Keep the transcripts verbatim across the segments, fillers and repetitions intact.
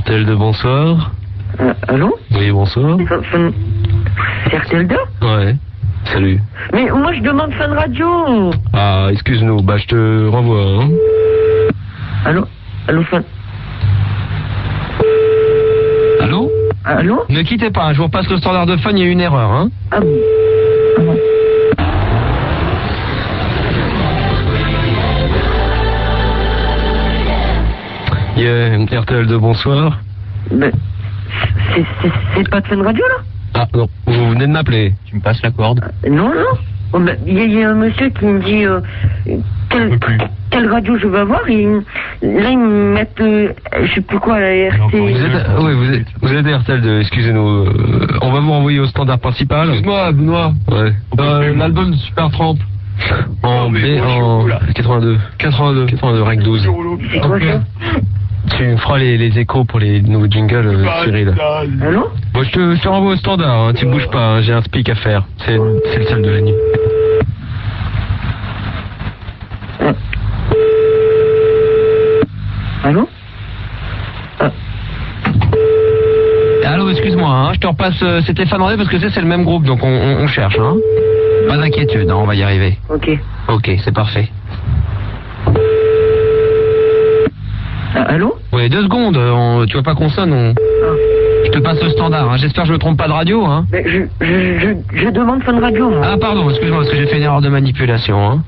R T L deux, bonsoir. Euh, allô? Oui, bonsoir. C'est R T L deux? Ouais, salut. Mais moi je demande Fun Radio. Ah, excuse-nous, bah je te renvoie, hein. Allô? Allô, Fun? Allô? Allô? Ne quittez pas, je vous repasse le standard de Fun, il y a eu une erreur, hein. Ah bon? Ah bon. Yeah, R T L deux, bonsoir. Mais c'est, c'est, c'est pas de Fun Radio là? Ah non, vous venez de m'appeler. Tu me passes la corde? euh, Non, non. Oh, ben, il y, y a un monsieur qui me dit euh, quelle, quelle radio je veux avoir. Et là, ils me mettent, euh, je sais plus quoi, la R T. Vous êtes, oui, vous êtes, vous êtes R T L deux, excusez-nous. Euh, on va vous renvoyer au standard principal. Excuse-moi, Benoît. Ouais. Euh, L'album de Super Tramp. En B, en quatre-vingt-deux. quatre-vingt-deux. quatre-vingt-deux, règle douze. C'est quoi ça? Tu me feras les, les échos pour les nouveaux jingles, euh, Cyril. Allô? Bon, je te, je te renvoie au standard, hein, tu bouges pas, hein, j'ai un speak à faire. C'est, c'est le seul de la nuit. Allô? Ah. Allô, excuse-moi, hein, je te repasse, euh, c'était Fun Radio parce que c'est, c'est le même groupe, donc on, on, on cherche, hein. Pas d'inquiétude, hein, on va y arriver. Ok. Ok, c'est parfait. Ah, allô? Ouais, deux secondes, on, tu vois pas qu'on sonne, on... Ah. Je te passe le standard, hein. J'espère que je me trompe pas de radio, hein. Mais je, je, je, je demande Fun Radio, moi. Ah pardon, excuse-moi, parce que j'ai fait une erreur de manipulation, hein.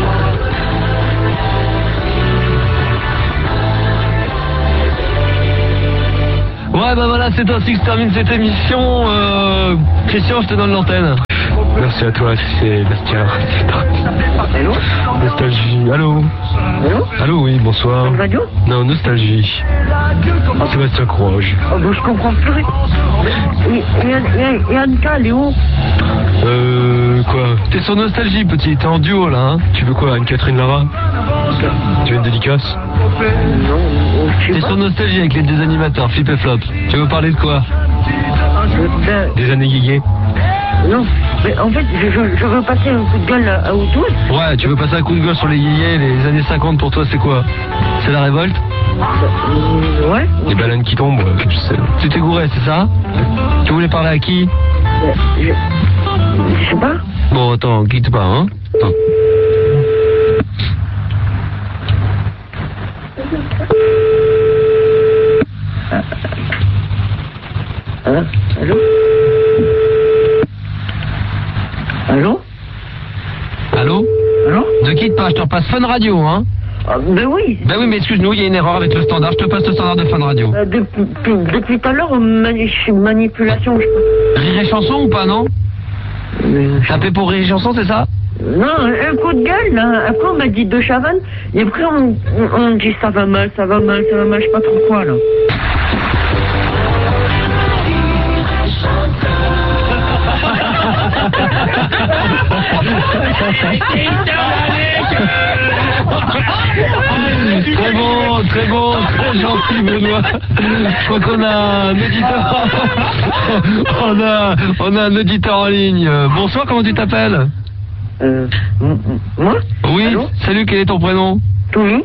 Ouais, bah voilà, c'est ainsi que se termine cette émission. Euh... Christian, je te donne l'antenne. Merci à toi, c'est Bastien. Allô? Nostalgie. Allô? Allô? Allô, oui, bonsoir. Fun Radio? Non, Nostalgie. Sébastien Croge. Oh, bah, je comprends plus rien. Et, et, et, et Anka, elle est où? Euh, quoi? T'es sur Nostalgie, petit, t'es en duo là, hein? Tu veux quoi, Anne-Catherine Lara? Tu veux une dédicace? Non, je T'es sais pas. sur Nostalgie avec les deux animateurs, Flip et Flop. Tu veux parler de quoi? Ben, Des années guiguées? non, mais en fait, je, je, je veux passer un coup de gueule à, à Autour. Ouais, tu veux passer un coup de gueule sur les guigués, les années cinquante pour toi c'est quoi? C'est la révolte? Euh, ouais. Les baleines qui tombent, euh, je sais. Tu t'es gouré, c'est ça? Tu voulais parler à qui? Ben, je, je sais pas. Bon, attends, quitte pas, hein? Attends. Hein? Allô? Allô? Allô? Allô? Ne quitte pas, je te repasse Fun Radio, hein? Ah, ben oui. Ben oui, mais excuse-nous, il y a une erreur avec le standard, je te passe le standard de Fun Radio. Euh, depuis, depuis, depuis tout à l'heure, mani- je suis manipulation, je Rire et chanson ou pas, non? Euh, Tapé pour Rire et chanson, c'est ça? Non, un coup de gueule, là. Après, on m'a dit de chavanne, et après, on, on, on dit ça va mal, ça va mal, ça va mal, je sais pas trop quoi, là. Très bon, très bon, très gentil Benoît. Je crois qu'on a un auditeur. On a, on a un auditeur en ligne. Bonsoir, comment tu t'appelles? Euh, m- m- moi? Oui, Allô? salut, quel est ton prénom? Tony?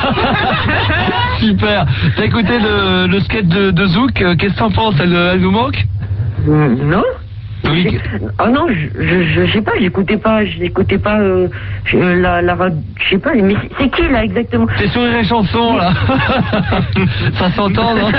Super. T'as écouté le, le sketch de, de Zouk? Qu'est-ce que t'en penses? Elle, elle nous manque? Euh, non? Oui. J'ai- Ah non, je, je, je sais pas, j'écoutais pas, j'écoutais pas euh, je- la, la radio, je sais pas, mais c'est- c'est qui là exactement? T'es sur Rire et chanson là. Ça s'entend, non?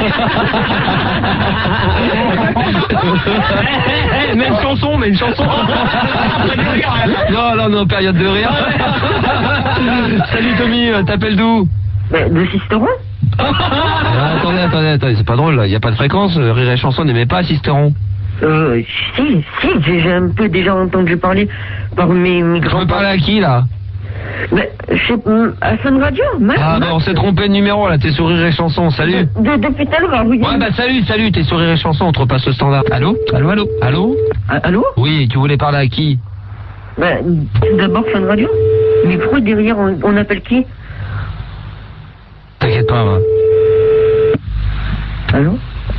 Mais une chanson, mais une chanson. Non, non, non, période de rire. Salut Tommy, euh, t'appelles d'où? Ben, de Sisteron? Ah, attendez, attendez, attendez, c'est pas drôle là, y a pas de fréquence. euh, Rire et chanson n'aimait pas Sisteron. Euh, si, si, j'ai j'ai un peu déjà entendu parler par mes, mes Je grands veux parler à qui là? Ben, je sais, à Fun Radio, Max, Ah Max. non, on s'est trompé de numéro là, t'es sur Rire et chanson, salut. De, de- depuis tout à l'heure, oui. Ouais bah salut, salut, t'es sur Rire et chanson, on te repasse le standard. Allô? Allô, allô? Allô? Ah, allô? Oui, tu voulais parler à qui? Ben, d'abord Fun Radio. Mais pourquoi derrière on, on appelle qui? T'inquiète pas, moi. Allô?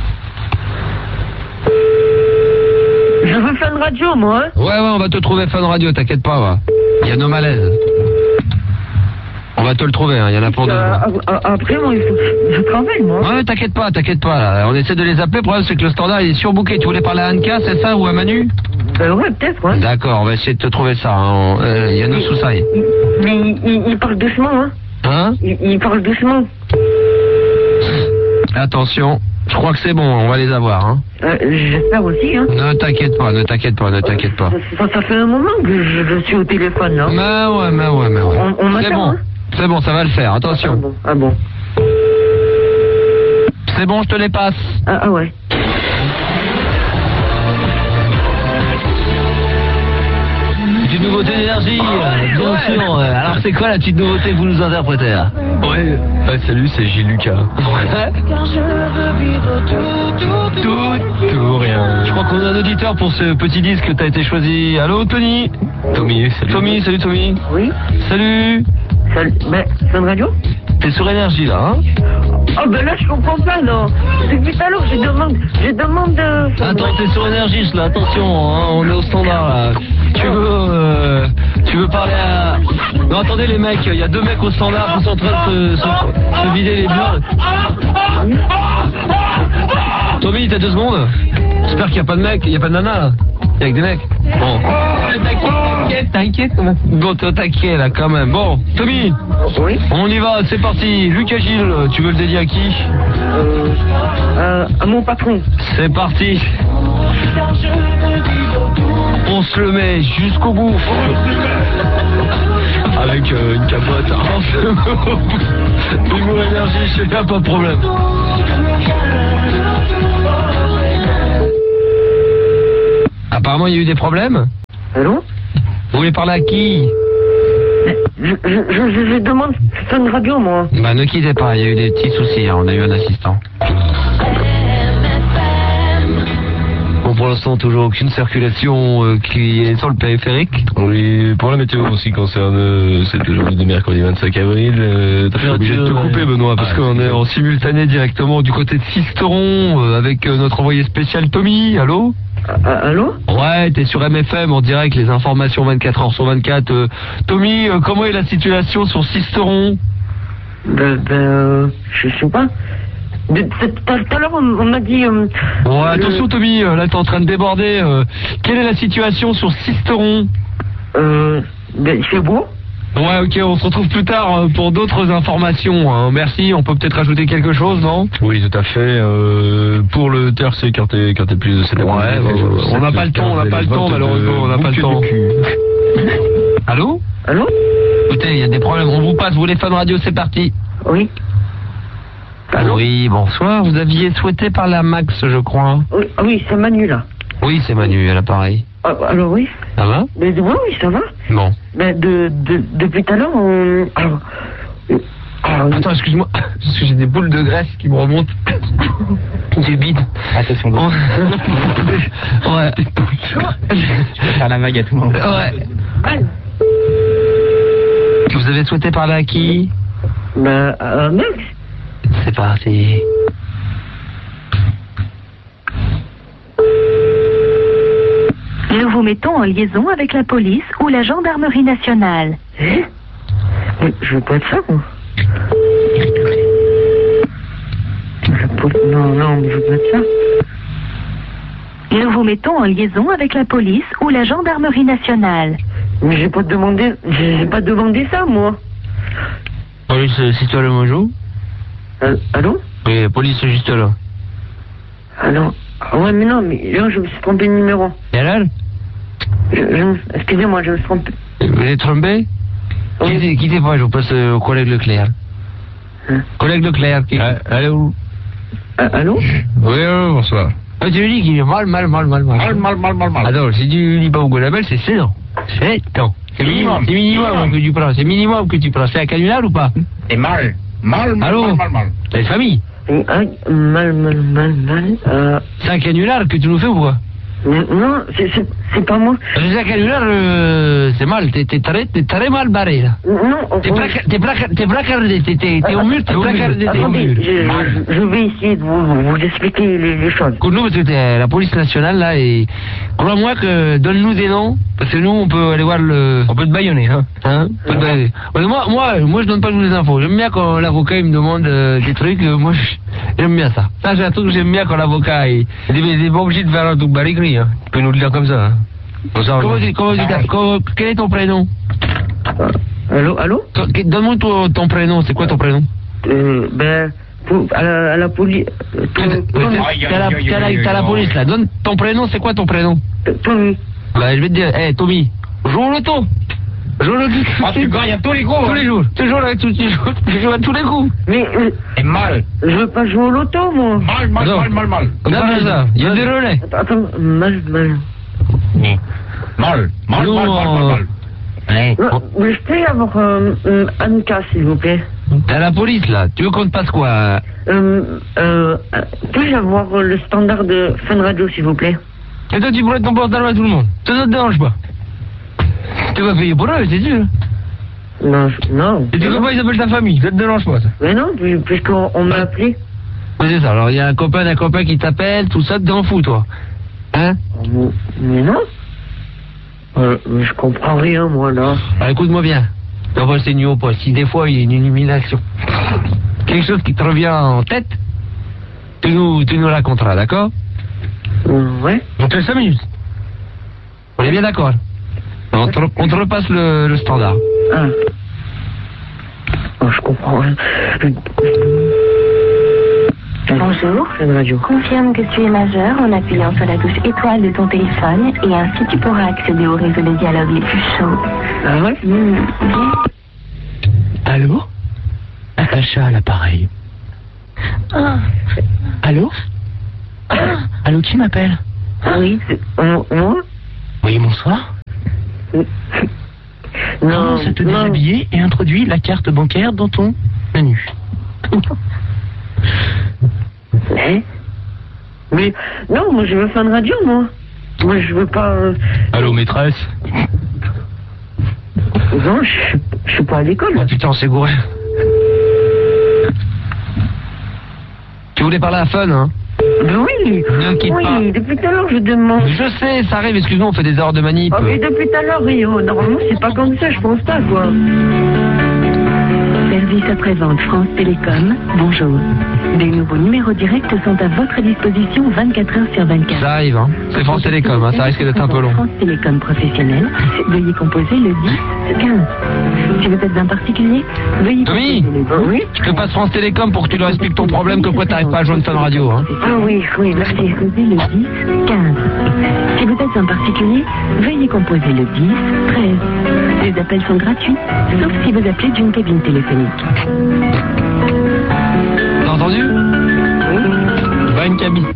Je veux Fun Radio, moi, hein? Ouais, ouais, on va te trouver Fun Radio, t'inquiète pas, va. Il y a nos malaises. On va va te le trouver, hein. Il y en a pour deux. Euh, après, moi, il faut... je travaille, moi. Ouais, t'inquiète pas, t'inquiète pas. Là. On essaie de les appeler. Le problème, c'est que le standard il est surbooké. Tu voulais parler à Anka, c'est ça, ou à Manu? Ben ouais, peut-être, ouais. D'accord, on va essayer de te trouver ça. Hein. Euh, il y a nous sous ça. Mais il, il, il parle doucement, hein. Hein? Il, il parle doucement. Attention, je crois que c'est bon, on va les avoir. Hein. Euh, J'espère aussi, hein. Ne t'inquiète pas, ne t'inquiète pas, ne t'inquiète pas. Ça, ça fait un moment que je, je suis au téléphone, là. Mais ouais, mais ouais, mais ouais. On, on c'est m'attend, bon, hein. c'est bon, ça va le faire, attention. Ah bon, ah bon. C'est bon, je te les passe. Ah, ah ouais. Petite nouveauté d'énergie, euh, bien sûr. euh, Alors c'est quoi la petite nouveauté que vous nous interprétez là? Ouais, ouais, salut, c'est Gilles Lucas. Tout, tout, rien. Je crois qu'on a un auditeur pour ce petit disque que t'as été choisi. Allô, Tony? Tommy, salut. Tommy, salut Tommy. Oui. Salut. Salut. Ben, c'est une radio? T'es sur énergie là, hein? Oh ben là, je comprends pas, non. Depuis tout à l'heure, je demande, je demande... Euh... Attends, t'es sur énergie là, attention, hein, on est au standard là. Tu veux, euh, tu veux parler à... Non, attendez les mecs, il y a deux mecs au standard qui sont en train de se, se, se vider les burnes. Tommy, t'as deux secondes? J'espère qu'il n'y a pas de mec, il n'y a pas de nana là. Il y a que des mecs. Bon. T'inquiète, t'inquiète. Bon, t'es au taquet là quand même. Bon, Tommy. Oui. On y va, c'est parti. Lucas Gilles, tu veux le dédier à qui? Euh, euh, à mon patron. C'est parti. On se le met jusqu'au bout. Avec euh, une capote. On se le met au bout. Humour énergie, je sais pas, pas de problème. Apparemment, il y a eu des problèmes. Allô? Vous voulez parler à qui? je, je, je, je, je demande, c'est une radio, moi. Bah, ne quittez pas, il y a eu des petits soucis, hein. On a eu un assistant. Bon, pour l'instant, toujours aucune circulation euh, qui est sur le périphérique. Oui, pour la météo aussi concerne, euh, c'est aujourd'hui mercredi vingt-cinq avril. Euh, Je suis obligé de te couper, Benoît, parce Ah, qu'on est en simultané directement du côté de Sisteron euh, avec euh, notre envoyé spécial Tommy. Allô? Ah, allô? Ouais, t'es sur M F M en direct, les informations vingt-quatre heures sur vingt-quatre. Euh, Tommy, euh, comment est la situation sur Sisteron? Ben, ben, euh, je sais pas. De- Tout à l'heure, on, on m'a dit... Euh, Ouais, attention le- Tommy, euh, là t'es en train de déborder. euh, quelle est la situation sur Sisteron? Euh, ben, c'est beau. Ouais, ok, on se retrouve plus tard euh, pour d'autres informations. Hein. Merci, on peut peut-être rajouter quelque chose, non? Oui, tout à fait. Euh, pour le T R C, quand t'es quand t'es plus de cet Ouais, après-midi, bah, euh, on n'a pas le temps, on n'a pas le temps, malheureusement, on n'a pas le temps. Allô? Allô? Écoutez, il y a des problèmes, on vous passe, vous les fans radio, c'est parti. Oui. Allô? Oui, bonsoir, vous aviez souhaité parler à Max, je crois. Oui, ah oui, c'est Manu, là. Oui, c'est Manu, à l'appareil. Ah, alors oui. Ça va? Ben, oui, oui, ça va. Bon. Ben, de, de, depuis tout à l'heure, on... Alors, euh, alors, Attends, excuse-moi, parce que j'ai des boules de graisse qui me remontent du bide. Attention, On- Ouais. je vais faire la vague à tout le monde. Ouais. Vous avez souhaité parler à qui? ben, euh, Max. C'est parti. Nous vous mettons en liaison avec la police ou la gendarmerie nationale. Hein? Mais je veux pas être ça, moi. La poli- Non, non, mais je veux pas être ça. Nous vous mettons en liaison avec la police ou la gendarmerie nationale. Mais j'ai pas demandé, j'ai pas demandé ça, moi. Police, si tu as le mojo? Euh, allô? Oui, la police est juste là. Allô? Ah ouais, mais non, mais là, je me suis trompé de numéro. Et là? Je, je me- Excusez-moi, je me suis trompé. Vous êtes trompé? Oui. Quittez, quittez pas, je vous passe euh, au collègue Leclerc. Hein? Collègue Leclerc, qui... Ah, allô? Euh, allô? Oui, allô, bonsoir. Ah, tu lui dis qu'il est mal, mal, mal, mal, mal. mal, mal, mal, mal. Attends, si tu dis pas au Golabel, c'est sept ans. sept ans. C'est minimum. C'est minimum que tu prends. C'est minimum que tu prends. C'est un canular ou pas? Et mal. Mal, mal, Allô? mal, mal, mal. C'est une famille. Euh, ah, mal, mal, mal, mal. Euh, C'est un canular que tu nous fais ou quoi? Non, c'est, c'est, c'est pas moi. Je sais qu'à l'heure, euh, c'est mal, t'es, t'es, très, t'es très mal barré, là. Non, T'es, oui. placa, t'es, placa, t'es placardé, t'es, t'es, t'es au mur, t'es placardé, t'es au Attendez, mur. je, je vais essayer de vous, vous expliquer les, les choses. Écoute, nous, parce que t'es la police nationale, là, et crois-moi que donne-nous des noms, parce que nous, on peut aller voir le... On peut te baïonner, hein. Hein on peut te baïonner. Ouais, moi, moi, moi, je donne pas toutes les infos. J'aime bien quand l'avocat, il me demande euh, des trucs, euh, moi, je- j'aime bien ça. Ça, c'est un truc que j'aime bien quand l'avocat, il il est il est pas obligé de faire un truc par écrit, hein. Tu peux nous le dire comme ça, hein. Comme ça, on- Comment tu, comment tu, t'as- comment- quel est ton prénom? Allô, allô Ton- que- Donne-moi ton, ton prénom, c'est quoi ton prénom? euh, Ben, pour, à la, à la police... euh, T'as Tommy, t'as la, t'as la, t'as la police, là. Donne ton prénom, c'est quoi ton prénom? Tommy. Bah, je vais te dire, hé, Tommy, joue au loto. Joue au loto. Ah, tu gagnes tous les coups. Tous les jours. Toujours avec tous les jours. Tu joues à tous les coups. Mais euh, Et mal. je veux pas jouer au loto, moi. Mal, mal, Non. mal, mal, mal. Comme ça, ça. Il y a des relais. Attends, attends, mal, mal. Mal, mal, Nous, mal, mal, mal, on- mal. Ouais. Non, mais je peux avoir euh, euh, Anka, s'il vous plaît. T'as la police, là. Tu veux qu'on te passe quoi? Euh, euh, euh, Puis-je avoir euh, le standard de Fun Radio, s'il vous plaît? Et toi, tu prêtes ton portable à tout le monde. Ça ne te dérange pas. Tu vas payer pour eux, c'est sûr. Non, je- non. Et tu veux pas, ils appellent ta famille. Ça te dérange pas, ça. Mais non, puis- puisqu'on on m'a appelé. Ouais, c'est ça. Alors, il y a un copain d'un copain qui t'appelle, tout ça, t'en fous, toi. Hein? Mais, mais non. Euh, mais je comprends rien, moi, là. Alors, écoute-moi bien. On va enseigner au poste. Si des fois, il y a une illumination, quelque chose qui te revient en tête, tu nous, tu nous raconteras, d'accord? Euh, ouais. On te laisse cinq minutes. On est bien d'accord? On te, re- on te repasse le, le standard. Ah. Oh, je comprends rien. Bonjour. Fun Radio. Confirme que tu es majeur en appuyant sur la touche étoile de ton téléphone et ainsi tu pourras accéder au réseau de dialogue les plus chauds. Ah ouais? Hmm, bien. Allô? Sacha à l'appareil. Ah. Allô? Allô, qui m'appelle? Oui, c'est- euh, moi? Oui, bonsoir. Non, Commence à te non. déshabiller et introduis la carte bancaire dans ton menu. Mais, mais non, moi je veux Fun Radio, moi. Moi je veux pas. euh, Allô, maîtresse? Non, je, je suis pas à l'école. Oh putain, on s'est gouré. Tu voulais parler à Fun, hein? Mais oui, Ne quitte oui, pas. depuis tout à l'heure je demande. Je sais, ça arrive, excuse-moi, on fait des erreurs de manip. Ah mais depuis tout à l'heure, Rio, normalement c'est pas comme ça, je pense pas, quoi. Service après-vente France Télécom, bonjour. Des nouveaux numéros directs sont à votre disposition vingt-quatre heures sur vingt-quatre. Ça arrive, hein. C'est France Télécom, hein. Ça risque d'être un peu long. France Télécom professionnel, veuillez composer le dix quinze. Si vous êtes un particulier, veuillez Tommy, composer le dix. Oui. je te passe France Télécom pour que tu leur expliques ton problème, que quoi t'arrives pas à joindre Fun Radio, hein. Ah oui, oui, merci. Composez le dix quinze. Si vous êtes un particulier, veuillez composer le dix treize. Les appels sont gratuits, sauf si vous appelez d'une cabine téléphonique. T'as entendu? Va une cabine.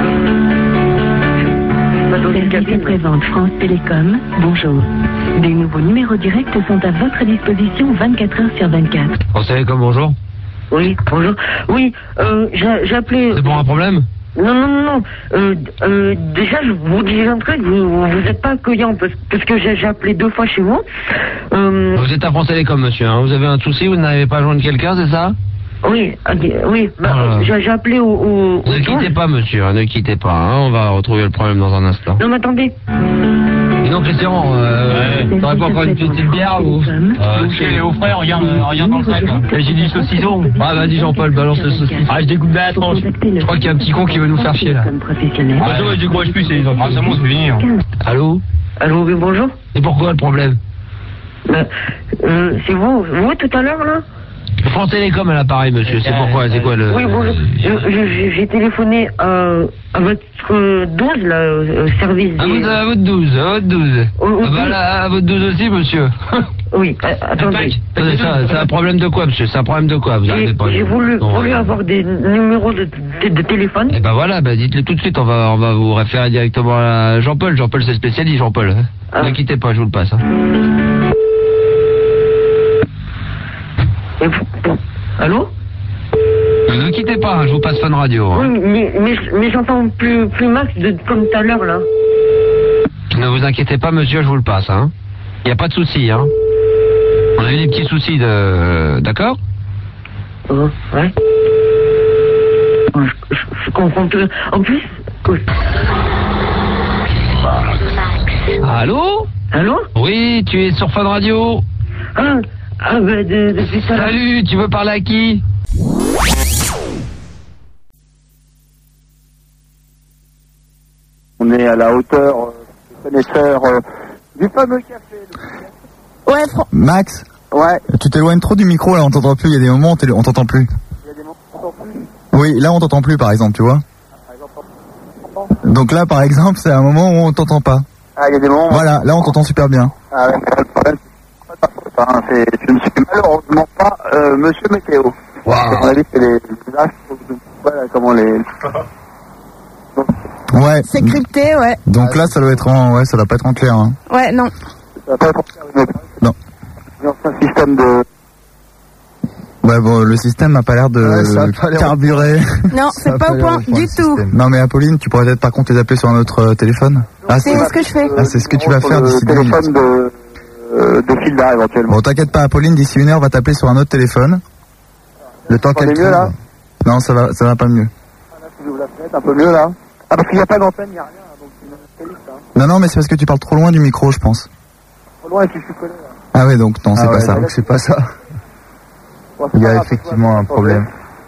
Service après-vente France Télécom, bonjour. Des nouveaux numéros directs sont à votre disposition vingt-quatre heures sur vingt-quatre. France Télécom, bonjour. Oui, bonjour. Oui, euh, j'ai j'ai appelé. C'est pour un problème? Non, non, non, non. Euh, euh, déjà, je vous dis un truc, vous, vous êtes pas accueillant parce, parce que j'ai j'ai appelé deux fois chez vous. Euh, Vous êtes à France Télécom, monsieur, hein. Vous avez un souci, vous n'arrivez pas à joindre quelqu'un, c'est ça? oui, ok, oui. Bah, Ah. j'ai j'ai appelé au. au, au Ne quittez pas, monsieur, hein, ne quittez pas, hein. On va retrouver le problème dans un instant. Non, mais attendez. Dis donc, Christian, euh, t'aurais pas encore une petite bière ou? Euh, chez Léo Frère, regarde, euh, regarde dans le sac. hein. Et j'ai dit saucisson. Ah, vas-y, Jean-Paul, balance le saucisson. Ah, je dégoûte bien la tranche. Je crois qu'il y a un petit con qui veut nous faire chier, là. Professionnel. Ah, ça, ouais, je décourage plus, c'est les enfants. Ah, c'est bon, c'est fini. hein. Allô? Allô, oui, bonjour. Et pourquoi le problème? Bah, euh, c'est vous, vous tout à l'heure, là? France Télécom à l'appareil, monsieur, c'est pourquoi? C'est quoi le... Oui, bonjour. Je- je- J'ai téléphoné à, à votre douze, là, euh, service À des... votre, à votre douze, à votre douze. Au- au Ah bah douze. là, à votre douze aussi, monsieur. Oui, euh, attendez. Attendez, ça, c'est un problème de quoi, monsieur? C'est un problème de quoi? Vous J'ai arrêtez pas. j'ai voulu, Non, voulu ouais. avoir des numéros de, de, de téléphone. Eh ben voilà, bah dites-le tout de suite, on va, on va vous référer directement à Jean-Paul. Jean-Paul, c'est le spécialiste, Jean-Paul. hein. Ah. Ne quittez pas, je vous le passe. hein. Et vous- bon. Allô? Ne quittez pas, hein, je vous passe Fun Radio. hein. Oui, mais, mais, mais j'entends plus, plus max de, comme tout à l'heure, là. Ne vous inquiétez pas, monsieur, je vous le passe, hein. Il n'y a pas de souci, hein. On a eu des petits soucis de... D'accord ? Oh, ouais. Oh, je, je, je comprends plus. En plus... Oh. Allô ? Allô ? Oui, tu es sur Fun Radio. Ah, ah ben, de, depuis ça... Salut, tu veux parler à qui ? On est à la hauteur euh, des connaisseurs euh, du fameux café. Le... Ouais, fr- Max, Ouais. tu t'éloignes trop du micro, là, on t'entend plus. Il y a des moments où t'élo- on t'entend plus. Il y a des moments où on t'entend plus. Oui, là, on t'entend plus, par exemple, tu vois. Par exemple, on t'entend. Donc là, par exemple, c'est un moment où on t'entend pas. Ah, il y a des moments où... Voilà, là, on t'entend super bien. Ah ouais, mais le problème, c'est pas de ta faute, hein. C'est, je ne suis malheureusement pas euh, Monsieur Météo. Wow. À mon avis, c'est les, les astres, je ne sais pas là, comment les... Ouais. c'est crypté, ouais. Donc là, ça doit être en, ouais, ça doit pas être en clair, hein. Ouais, non. Ça va pas être en clair, mais- Non. C'est un système de... Ouais, bon, le système a pas l'air de Ouais, ça a pas l'air- carburer. Non, Ça c'est a pas au l'air point de du prendre le tout. système. Non, mais Apolline, tu pourrais peut-être par contre les appeler sur un autre euh, téléphone. Ah, C'est ce que je fais. Ah, c'est ce que tu vas sur faire le d'ici deux minutes. téléphone de, euh, de Filda, éventuellement. Bon, t'inquiète pas, Apolline, d'ici une heure, va t'appeler sur un autre téléphone. Le temps qu'elle entendez trouve. mieux, là Non, ça va, ça va pas mieux. Là, si j'ouvre la fenêtre, un peu mieux, là. Ah, parce qu'il n'y a pas d'antenne, il n'y a rien, donc c'est une télé, ça. Non, non, mais c'est parce que tu parles trop loin du micro, je pense. Trop loin, et puis je suis collé, là. Ah ouais, donc non, c'est Ah pas ouais, ça. donc c'est pas ça. Bon, c'est Il y pas a grave, effectivement c'est un pas problème.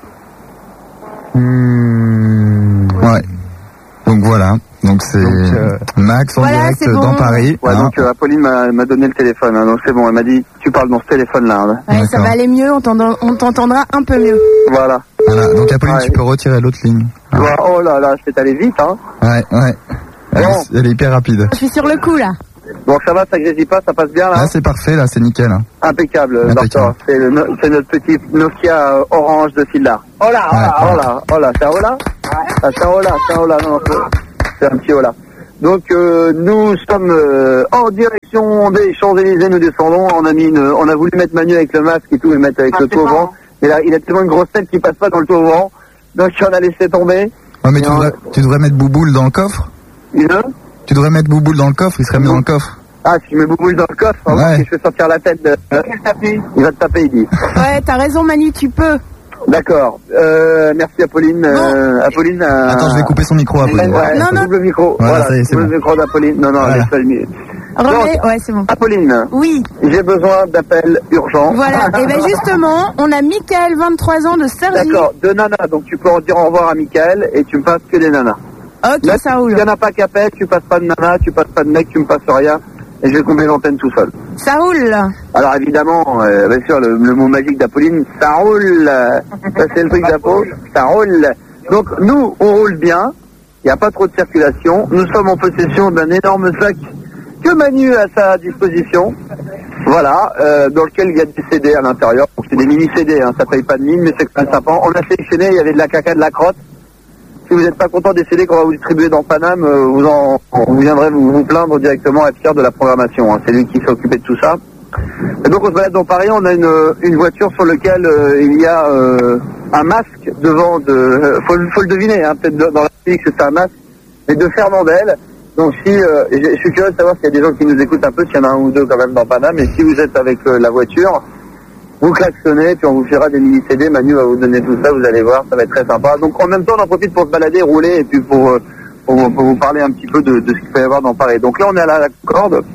Hmm. Ouais. Donc voilà. Donc c'est Donc, euh, Max en Voilà, direct c'est bon. dans Paris. Ouais, hein. donc euh, Apolline m'a, m'a donné le téléphone, hein, donc c'est bon, elle m'a dit, tu parles dans ce téléphone-là. Hein. Ouais, ça D'accord. va aller mieux, on, t'entend- on t'entendra un peu mieux. Voilà. Voilà. Donc Apolline, Ouais. tu peux retirer l'autre ligne. Tu vois, oh là là, c'est allé vite, hein. Ouais, ouais. Elle, Bon. est, elle est hyper rapide. Je suis sur le coup, là. Bon, ça va, ça grésille pas, ça passe bien, là. Là, c'est parfait, là, c'est nickel. hein. Impeccable, Impeccable. docteur. C'est, le, no- c'est notre petit Nokia euh, orange de Filda. Oh là, oh là, Ouais, oh là, oh là, c'est un oh là ah, c'est un oh là, c'est un oh là, non, non, c'est- c'est un petit oh là. Donc, euh, nous sommes euh, en direction des Champs-Élysées, nous descendons. On a mis une, on a voulu mettre Manu avec le masque et tout, et mettre avec Ah, le c'est tout au marrant. vent. Mais là, il a tellement une grosse tête qu'il passe pas dans le tout au vent. Donc, on a laissé tomber. Ouais, mais Et tu on- devrais, tu devrais mettre Bouboule dans le coffre. Une Tu devrais mettre Bouboule dans le coffre, il serait mis dans le coffre. Ah, si je mets Bouboule dans le coffre, on va voir Ouais. si je fais sortir la tête de... Il va te taper, il dit. Ouais, t'as raison, Manu, tu peux. D'accord. Euh, merci Apolline. Euh, Apolline. euh, Attends, je vais couper son micro, Apolline. Ouais, Non, non. double micro. Voilà, Voilà, ça y est, c'est double bon. micro d'Apolline. Non, non, Voilà. laisse pas le mi- Remets, ouais, c'est bon. Apolline, Oui, j'ai besoin d'appels urgents. voilà. Et ben justement, on a Michael, vingt-trois ans, de Sergi. D'accord, deux nanas. Donc tu peux en dire au revoir à Mickaël et tu me passes que des nanas. Ok, Là, ça roule. il n'y en a pas qui appellent, tu passes pas de nanas, tu passes pas de mec, tu me passes rien. Et je vais combler l'antenne tout seul. Ça roule. Alors évidemment, euh, bien sûr, le, le mot magique d'Apolline, ça roule. Ça c'est le truc d'Apo, ça roule. Donc nous, on roule bien. Il n'y a pas trop de circulation. Nous sommes en possession d'un énorme sac que Manu a à sa disposition. Voilà, euh, dans lequel il y a des C D à l'intérieur. Donc c'est des mini C D, hein, ça paye pas de mine, mais c'est quand même sympa. On a sélectionné, il y avait de la caca, de la crotte. Si vous n'êtes pas content des C D qu'on va vous distribuer dans Paname, euh, vous, en, vous viendrez vous, vous plaindre directement à Pierre de la programmation. Hein. C'est lui qui s'est occupé de tout ça. Et donc on se balade dans Paris, on a une, une voiture sur laquelle euh, il y a euh, un masque devant de... Euh, faut, faut le deviner, hein, peut-être dans la musique que c'est un masque, mais de Fernandel. Donc si, euh, je je suis curieux de savoir s'il y a des gens qui nous écoutent un peu, s'il y en a un ou deux quand même dans Paname, et si vous êtes avec euh, la voiture, vous klaxonnez, puis on vous fera des mini-C D, Manu va vous donner tout ça, vous allez voir, ça va être très sympa. Donc en même temps, on en profite pour se balader, rouler, et puis pour, euh, pour, pour vous parler un petit peu de, de ce qu'il peut y avoir dans Paris. Donc là, on est à la Concorde,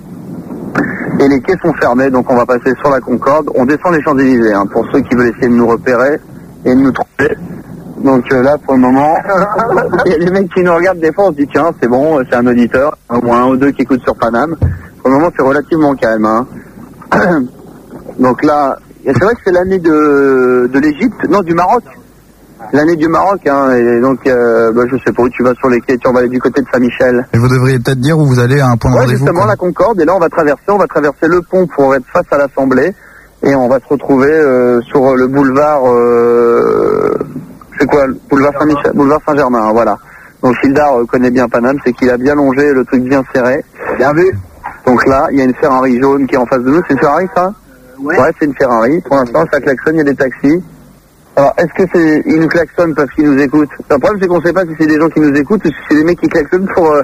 et les quais sont fermés, donc on va passer sur la Concorde. On descend les Champs-Élysées, hein, pour ceux qui veulent essayer de nous repérer et de nous trouver. Donc euh, là, pour le moment, il y a des mecs qui nous regardent des fois, on se dit tiens, c'est bon, c'est un auditeur, au moins un ou deux qui écoutent sur Paname. Pour le moment, c'est relativement calme. Hein. Donc là, c'est vrai que c'est l'année de, de l'Égypte, non, du Maroc. L'année du Maroc, hein, et donc, euh, bah, je sais pas où tu vas sur les quais, tu vas aller du côté de Saint-Michel. Et vous devriez peut-être dire où vous allez à un point de Ouais, rendez-vous. justement, quoi. la Concorde, et là, on va traverser, on va traverser le pont pour être face à l'Assemblée, et on va se retrouver euh, sur le boulevard, euh, c'est quoi, le boulevard Saint-Michel, boulevard Saint-Germain, hein, voilà. Donc, Gildar euh, connaît bien Paname, c'est qu'il a bien longé, le truc bien serré. Bien vu. Donc là, il y a une Ferrari jaune qui est en face de nous, c'est une Ferrari, ça? Ouais, ouais c'est une Ferrari. Pour l'instant, ça klaxonne, il y a des taxis. Alors, est-ce que c'est, ils nous klaxonnent parce qu'ils nous écoutent? Le problème, c'est qu'on ne sait pas si c'est des gens qui nous écoutent ou si c'est des mecs qui klaxonnent pour, euh, pour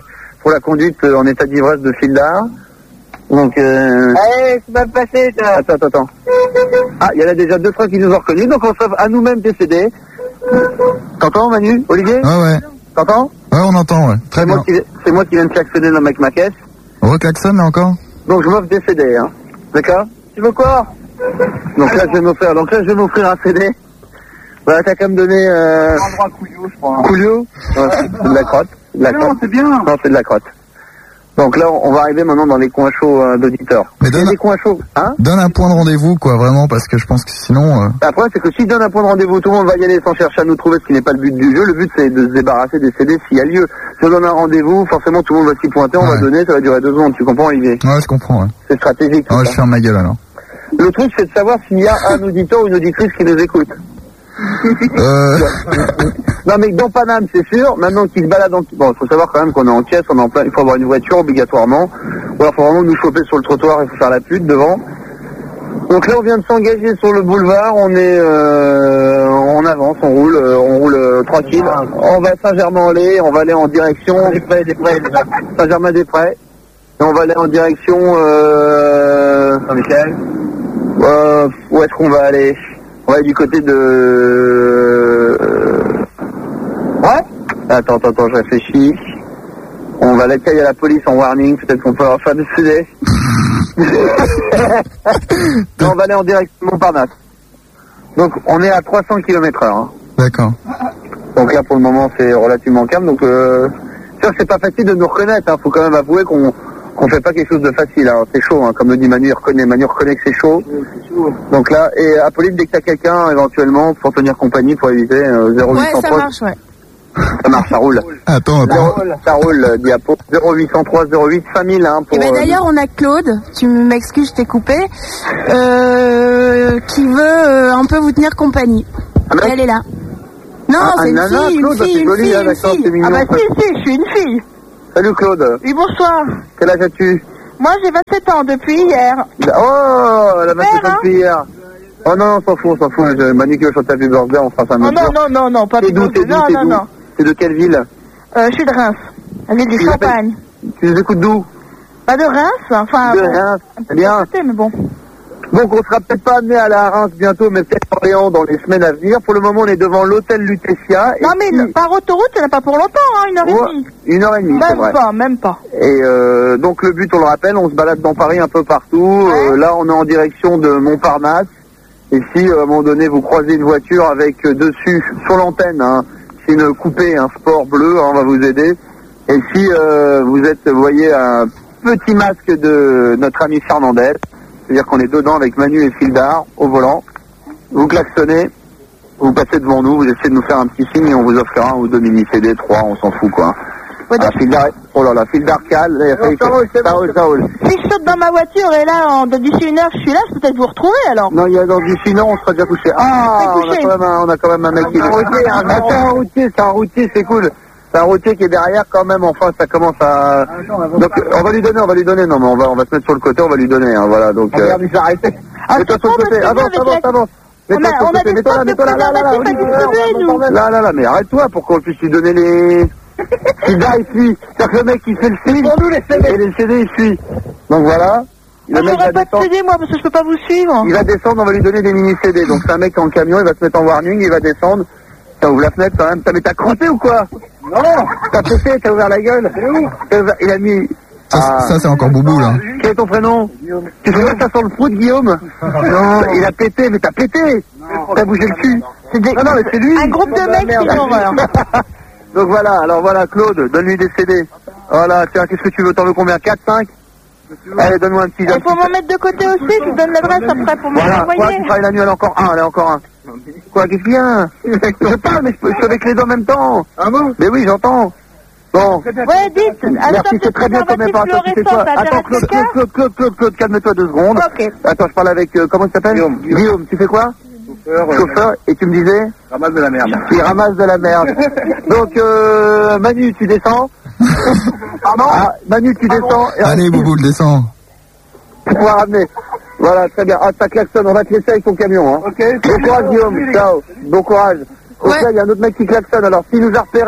pour la conduite euh, en état d'ivresse de Fildar. Donc, euh... Allez, c'est mal passé, toi. Attends, attends, attends. Ah, il y en a déjà deux, trois qui nous ont reconnus, donc on s'offre à nous-mêmes décédés. T'entends, Manu? Olivier? Ouais, ouais. T'entends? Ouais, on entend, ouais. Très C'est bien. moi qui, c'est moi qui viens de klaxonner dans avec ma caisse. Reklaxonne, là, encore? Donc, je m'offre des C D, hein. D'accord? Tu veux quoi? Donc là, je vais m'offrir, donc là, je vais m'offrir un C D. Voilà, t'as qu'à me donner, euh... Un endroit Couillou, je crois. Coolio? Ouais, c'est de la crotte. C'est de la Non, crotte. c'est bien. Non, c'est de la crotte. Donc là, on va arriver maintenant dans les coins chauds euh, d'auditeurs. Mais Il y a donne- des coins chauds, hein? Donne un point de rendez-vous, quoi, vraiment, parce que je pense que sinon... euh, Après, c'est que si je donne un point de rendez-vous, tout le monde va y aller sans chercher à nous trouver, ce qui n'est pas le but du jeu. Le but, c'est de se débarrasser des C D s'il y a lieu. Si on donne un rendez-vous, forcément, tout le monde va s'y pointer, on Ouais. va donner, ça va durer deux secondes. Tu comprends, Olivier? Ouais, je comprends, ouais. C'est stratégique. tout Ouais, ça. je ferme ma gueule, alors. Le truc, c'est de savoir s'il y a un auditeur ou une auditrice qui nous écoute. Euh... Non, mais dans Paname, c'est sûr. Maintenant qu'il se balade en... Bon, il faut savoir quand même qu'on est en caisse, on est en plein... il faut avoir une voiture obligatoirement. Ou alors, il faut vraiment nous choper sur le trottoir et faut faire la pute devant. Donc là, on vient de s'engager sur le boulevard. On est, euh... on avance, on roule, euh, on roule euh, tranquille. On va à Saint-Germain-en-Laye, on va aller en direction des Prés, des Prés, Saint-Germain-des-Prés. Et on va aller en direction euh... Saint-Michel. Euh... Où est-ce qu'on va aller? On va aller du côté de... Ouais. Attends, attends, attends, je réfléchis. On va aller à la police en warning, peut-être qu'on peut leur faire décider. Non, on va aller en direction de Montparnasse. Donc, on est à trois cents kilomètres heure. Hein. D'accord. Donc là, pour le moment, c'est relativement calme. Donc, euh... c'est sûr que c'est pas facile de nous reconnaître. Hein. Faut quand même avouer qu'on qu'on fait pas quelque chose de facile. Hein. C'est chaud, hein. Comme le dit Manu, il reconnaît. Manu reconnaît que c'est chaud. Donc là, et Apolline, dès que t'as quelqu'un, éventuellement, pour tenir compagnie, pour éviter euh, zéro huit Ouais, cent ça trois. marche, ouais. Ça marche, ça roule. Attends, Ça attends. roule, ça roule, euh, Diapo. zéro huit cent trois zéro huit cinq mille, hein, pour... Et ben euh, d'ailleurs, on a Claude, tu m'excuses, je t'ai coupé, euh, qui veut euh, un peu vous tenir compagnie. Ah, mais- Elle est là. Non, Ah, c'est un une nana, fille, une Claude, fille, c'est une joli, fille, hein, une d'accord, fille. c'est mignon. Ah bah si, si, je suis une fille. Salut Claude. Oui, bonsoir. Quel âge as-tu? Moi, j'ai vingt-sept ans depuis hier. Oh, la match Super, hein. depuis hier. Oh non, on s'en fout, on s'en fout. Je... Manu qui veut chanter Happy Birthday, on fera ça un Oh autre non, jour. non, non, non, pas T'es d'où, plutôt. t'es d'où, Non, t'es non, d'où non. T'es de quelle ville? Euh, je suis de Reims, la ville du Tu l'appelles- Champagne. Tu nous écoutes d'où? Pas de Reims, enfin... De bon, Reims, un c'est peu bien. à côté, mais bon. Donc on sera peut-être pas amené à la Reims bientôt, mais peut-être Orléans dans les semaines à venir. Pour le moment, on est devant l'hôtel Lutetia. et Non, mais si- par autoroute, il n'y en a pas pour longtemps, hein, une heure et Ouais, demie. une heure et demie, c'est Même vrai. pas, même pas. Et euh, donc le but, on le rappelle, on se balade dans Paris un peu partout. Ouais. Euh, là, on est en direction de Montparnasse. Et si euh, à un moment donné, vous croisez une voiture avec euh, dessus, sur l'antenne, hein, c'est une coupée, un sport bleu, hein, on va vous aider. Et si euh, vous êtes, vous voyez, un petit masque de notre ami Fernandel, c'est-à-dire qu'on est dedans avec Manu et Fildar au volant, vous klaxonnez, vous passez devant nous, vous essayez de nous faire un petit signe et on vous offrira un ou deux mini-C D, trois, on s'en fout quoi. Ouais, Ah, donc, Fildar, oh là là, Fildar cale, là, il a fallu que- ça roule, ça roule. si je saute dans ma voiture et là, en, d'ici une heure, je suis là, je peux peut-être vous retrouver alors. Non, il y a dans d'ici une heure, on sera déjà couché. Ah, On est on a couché. quand même un, on a quand même un mec qui est Ah, c'est un routier, c'est un routier, c'est cool. C'est un routier qui est derrière quand même, enfin, ça commence à... Donc, on va lui donner, on va lui donner, non, mais on va, on va se mettre sur le côté, on va lui donner, hein, voilà, donc... Euh... Ah, Mets-toi c'est sur con, le parce côté, que moi, avance, avec avance, la- avance. On Mets-toi a, sur on le a côté, des mets-toi là, stocks de mets-toi là, là, là, là, préservatifs à Olivier. distribuer, nous. Là, là, là, mais arrête-toi pour qu'on puisse lui donner les... Il va, il suit. C'est-à-dire que le mec, il fait le film. Et les C D, il suit. Donc voilà. Le Moi, mec va j'aurais pas de descendre. C D, moi, parce que je peux pas vous suivre. Il va descendre, on va lui donner des mini-C D. Donc c'est un mec en camion, il va se mettre en warning, il va descendre. T'as ouvert la fenêtre quand même. T'as, mais t'as crotté ou quoi? Non. T'as pété, t'as ouvert la gueule. T'as ouvert- Il a mis... Ça, Ah. ça, c'est encore boubou, là. Quel est ton prénom? Tu sais que ça sent le fruit de Guillaume? Non. Il a pété, mais t'as pété. T'as bougé le cul. C'est des- Non, non, mais c'est lui. Un groupe de mecs, c'est une horreur. Donc voilà, alors voilà, Claude, donne-lui des C D. Voilà, tiens, qu'est-ce que tu veux? T'en veux combien? quatre, cinq? Allez, donne-moi un petit... Il faut m'en mettre de côté aussi, je vous donne l'adresse après pour me Voilà, ouais, l'envoyer. tu travailles la nuit, elle a encore un, elle a encore un. Quoi, qu'est-ce qu'il y a? Je parle, mais je, peux- je suis avec les deux en même temps. Ah bon? Mais oui, j'entends. Bon. Ouais, dites, un Merci, stock de c'est très bien comme préservatifs pas. Attends, tu sais fluorescents, quoi? ça Attends, intéresse Claude, quelqu'un? Claude, Claude, Claude, Claude, calme-toi deux secondes. Ok. Attends, je parle avec, euh, comment il s'appelle? Guillaume. Guillaume, tu fais quoi? Chauffeur. Chauffeur, et tu me disais? Ramasse de la merde. Il ramasse de la merde. Donc, euh, Manu, tu descends? Pardon? Ah, Manu, tu descends. Et Allez, boubou, le descend. tu pourras ramener. Voilà, très bien. Ah, ça klaxonne, on va te laisser avec ton camion, hein. Ok. Bon courage, Guillaume. Ciao. Bon courage. Ok, Ouais. il y a un autre mec qui klaxonne. Alors, s'il nous a repéré,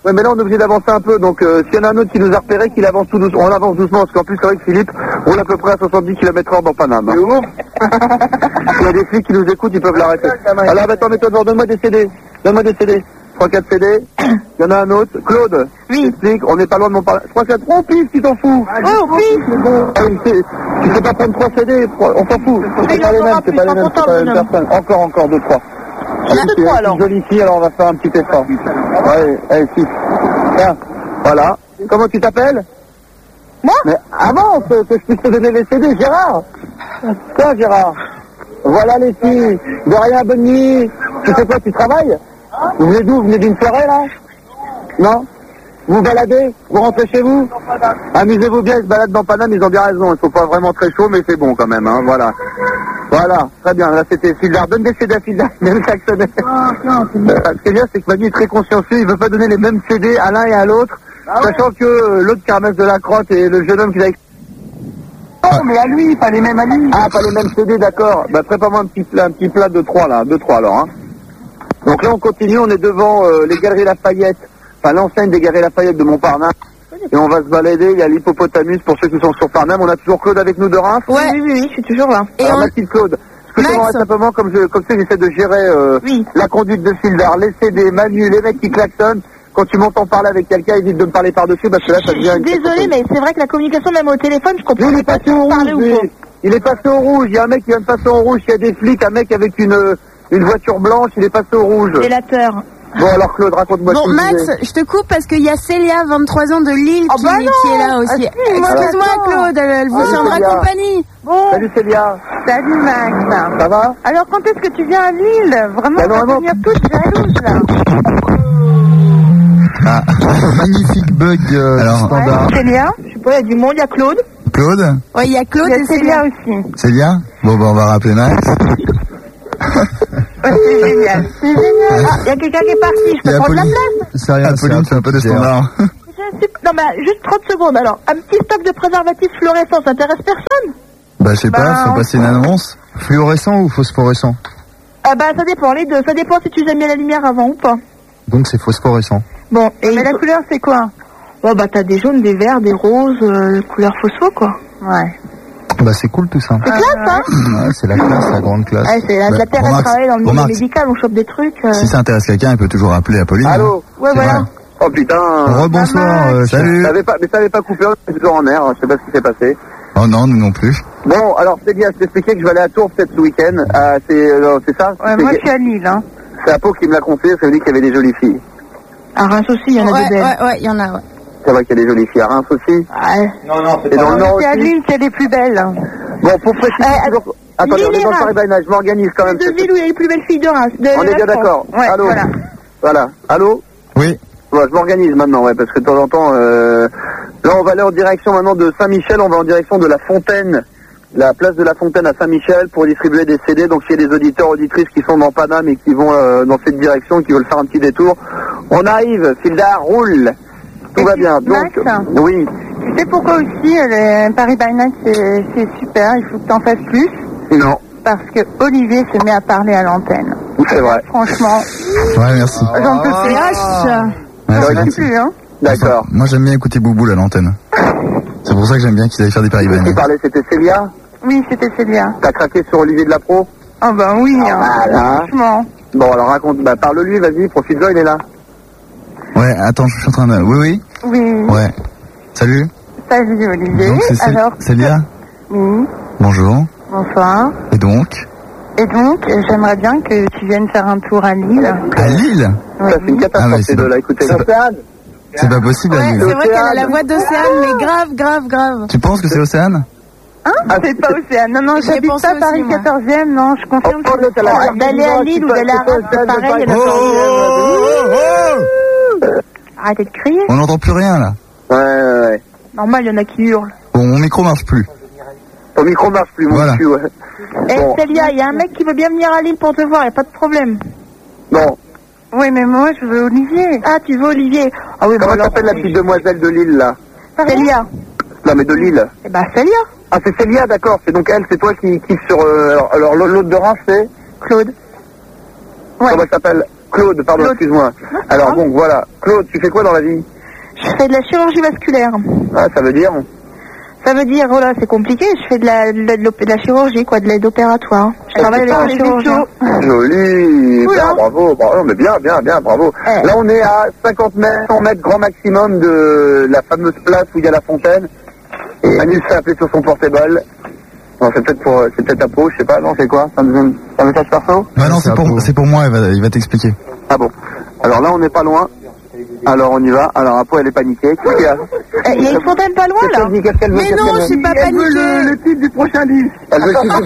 Ouais, mais là, on est obligé d'avancer un peu. Donc, euh, s'il y en a un autre qui nous a repéré, qu'il avance tout doucement. On avance doucement, parce qu'en plus, c'est vrai que Philippe roule à peu près à soixante-dix kilomètres heure dans Paname. Hein. S'il y a des flics qui nous écoutent, ils peuvent l'arrêter. Alors, attends, mets-toi devant. Donne-moi des C D. Donne-moi des C D. trois quatre C D. Il y en a un autre. Claude. Oui. Explique. On n'est pas loin de mon parler. trois quatre. Oh, pif, tu t'en fous. Oh, pif. Bon, tu sais pas prendre trois C D. On s'en fout. C'est pas les mêmes, c'est pas les mêmes, c'est pas les mêmes personnes. Encore, encore, deux, trois. Il y en a deux, trois, alors. Jolie fille, alors on va faire un petit effort. Ouais, allez, six. Tiens, voilà. Comment tu t'appelles? Moi? Mais avance, que je puisse te donner les C D, Gérard. Toi, Gérard. Voilà les filles. De rien, bonne nuit. Tu sais quoi, tu travailles? Vous venez d'où? Vous venez d'une soirée, là? Non? Vous baladez? Vous rentrez chez vous? Amusez-vous bien, ils se baladent dans Paname, ils ont bien raison. Il faut pas vraiment très chaud, mais c'est bon quand même, hein, voilà. Voilà, très bien, là c'était Fildar. Donne des C D à Fildar, même klaxonner. Ce qui est bien, c'est que Manu est très consciencieux, il veut pas donner les mêmes C D à l'un et à l'autre, sachant que euh, l'autre qui ramasse de la crotte et le jeune homme qui l'a... Non, mais à lui, pas les mêmes à lui. Ah, pas les mêmes C D, d'accord. Bah, prépare-moi un petit plat, un petit plat de trois, là, deux, trois, alors, hein. Donc là, on continue, on est devant euh, les Galeries Lafayette, enfin l'enseigne des Galeries Lafayette de Montparnasse. Et on va se balader, il y a l'hippopotamus pour ceux qui sont sur Paname. On a toujours Claude avec nous de Reims. Ouais, oui, oui, oui, je suis toujours là. Et alors, on... ma petite Claude, est-ce que Max. tu simplement, comme je, comme ça, j'essaie de gérer euh, oui. la conduite de Fildar, les C D, Manu, les mecs qui klaxonnent. Quand tu m'entends parler avec quelqu'un, évite de me parler par-dessus parce que là, ça devient... Je suis désolée, mais c'est vrai que la communication, même au téléphone, je comprends il est pas passé au parler rouge, ou pas. Il est passé au rouge, il y a un mec qui vient de passer au rouge, il y a des flics, un mec avec une, une voiture blanche, il est passé au rouge. Délateur. Bon, alors Claude, raconte-moi. Bon, Max, je te coupe parce qu'il y a Célia, vingt-trois ans de Lille, oh, qui, bah qui est là aussi. Excuse-moi, Claude, elle, elle vous Salut, tiendra Célia. compagnie. Bon. Salut Célia. Salut Max. Ça va? Alors quand est-ce que tu viens à Lille? Vraiment, bah, on va devenir toute jalouse là. Ah, magnifique bug euh, Alors, standard. Ouais, Célia, je sais pas, il y a du monde, il y a Claude. Claude? Ouais, il y a Claude il y a et Célia Célia aussi. Célia? Bon, bah, on va rappeler Max. Ouais, c'est génial, c'est génial. Ah, il y a quelqu'un qui est parti, je peux prendre la place? C'est rien, Apolline, c'est un peu des standards. Non, bah, juste trente secondes alors. Un petit stock de préservatifs fluorescents, ça intéresse personne? Bah, je sais bah, pas, faut on... passer une annonce. Fluorescent ou phosphorescent? Ah, bah, ça dépend, les deux. Ça dépend si tu aimes bien la lumière avant ou pas. Donc, c'est phosphorescent. Bon, et mais la faut... couleur, c'est quoi? Oh, bah, t'as des jaunes, des verts, des roses, euh, couleur phospho, quoi. Ouais. Bah, c'est cool tout ça. C'est classe, hein? Ouais, c'est la classe, la grande classe. Ouais, c'est la, bah, la terre, elle travaille dans le milieu médical, on chope des trucs. Euh... Si ça intéresse quelqu'un, il peut toujours appeler Apolline. Allô? Ouais, voilà. Vrai. Oh putain. Rebonsoir, euh, salut. Ça avait pas, mais ça avait pas coupé, on est toujours en air, je sais pas ce qui s'est passé. Oh non, nous non plus. Bon, alors c'est bien, je t'expliquais que je vais aller à Tours peut-être ce week-end. Euh, c'est, euh, c'est ça? Ouais, moi je suis à Lille, hein. C'est Apo qui me l'a conseillé, ça veut dire qu'il y avait des jolies filles. À Reims aussi, il y en a ouais, des belles. Ouais, ouais, il y en a, ouais. C'est vrai qu'il y a des jolies filles à Reims aussi? Ouais. Non, non, c'est pas dans le Nord aussi. C'est à Lille qu'il y a les plus belles. Bon, pour préciser, euh, toujours... Attendez, on est dans le Paris by Night, je m'organise quand même. C'est deux villes où il y a les plus belles filles de Reims. De on est bien d'accord. Ouais, allô? Voilà. Voilà. Allô? Oui. Ouais, je m'organise maintenant, ouais, parce que de temps en temps, euh... là on va aller en direction maintenant de Saint-Michel, on va en direction de la Fontaine, la place de la Fontaine à Saint-Michel pour distribuer des C D. Donc s'il y a des auditeurs, auditrices qui sont dans Paname et qui vont euh, dans cette direction, qui veulent faire un petit détour, on arrive, Fildar, roule, tout et va bien. Donc, Max, oui. Tu sais pourquoi aussi euh, le Paris by Night c'est, c'est super, il faut que tu en fasses plus? Non. Parce que Olivier se met à parler à l'antenne. C'est vrai. Franchement. Ouais, merci. J'en peux plus. H. Ouais, J'en peux plus, hein. D'accord. Moi j'aime bien écouter Boubou à l'antenne. C'est pour ça que j'aime bien qu'ils aillent faire des Paris by Qui Night. parlait, c'était Célia? Oui, c'était Célia. T'as craqué sur Olivier de la Pro? Ah bah oui, ah, hein. Voilà. Franchement. Bon, alors raconte, bah parle-lui, vas-y, profite-en, il est là. Ouais, attends, je suis en train de... Oui, oui. Oui. Ouais. Salut. Salut Olivier. Donc c'est alors, Célia? Oui. Bonjour. Bonsoir. Et donc? Et donc, j'aimerais bien que tu viennes faire un tour à Lille. À Lille? Oui. Ça, c'est une catastrophe, ah, ces deux-là, écoutez. C'est pas... c'est pas possible, ouais, à Lille. C'est vrai qu'elle a la voix d'Océane, mais grave, grave, grave. Tu penses que c'est Océane? Hein? Ah, c'est pas Océane. Non, non, j'habite pas à Paris quatorzième, non, je confirme oh, que oh, d'aller à Lille ou d'aller à Reims, c'est pareil. Oh, oh, oh, oh. Arrêtez de crier. On n'entend plus rien, là. Ouais, ouais, ouais. Normal, il y en a qui hurlent. Bon, mon micro marche plus. Ton micro marche plus, mon voilà. cul, ouais. Eh, bon. Célia, il y a un mec qui veut bien venir à Lille pour te voir, il n'y a pas de problème. Non. Oui, mais moi, je veux Olivier. Ah, tu veux Olivier. Ah oui, comment bon, s'appelle la petite demoiselle de Lille, là? Célia. Non, mais de Lille. Eh ben, Célia. Ah, c'est Célia, d'accord. C'est donc elle, c'est toi qui kiffe sur... Euh, alors, l'autre de Reims, c'est Claude. Ouais. Comment elle s'appelle? Claude, pardon, excuse-moi. Alors bon, voilà. Claude, tu fais quoi dans la vie? Je fais de la chirurgie vasculaire. Ah, ça veut dire? Ça veut dire, voilà, c'est compliqué, je fais de la, de la, de la chirurgie, quoi, de l'aide opératoire. Je travaille avec un chirurgien. Joli, bien, bravo, bravo, mais bien, bien, bien, bravo. Là, on est à cinquante mètres, cent mètres grand maximum de la fameuse place où il y a la fontaine. Et Manu s'est appelé sur son portable. Non, c'est peut-être pour, c'est peut-être à peau, je sais pas, non, c'est quoi? C'est un, un message perso? Bah non, c'est pour, c'est pour moi, il va, il va t'expliquer. Ah bon. Alors là, on n'est pas loin. Alors on y va. Alors Apo, elle est paniquée. Qu'est-ce qu'il y a? Il y a une fontaine pas loin, là. Mais non, je suis pas paniquée. Le, le titre du prochain livre. Elle veut le titre